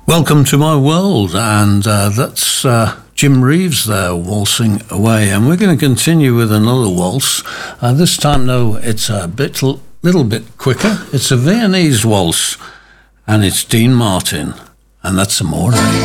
Welcome to my world, and that's Jim Reeves there waltzing away, and we're going to continue with another waltz. This time, though, it's a little bit quicker. It's a Viennese waltz, and it's Dean Martin, and that's Amore.